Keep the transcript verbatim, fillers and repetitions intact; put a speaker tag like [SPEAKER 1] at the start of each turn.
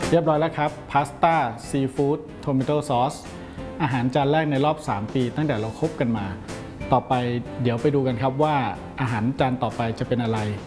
[SPEAKER 1] เรียบร้อยแล้วครับพาสต้าซีฟู้ดโทมิโตซอสอาหารจานแรกในรอบสามปีตั้งแต่เราคบกันมาต่อไปเดี๋ยวไปดูกันครับว่าอาหารจานต่อไปจะเป็นอะไร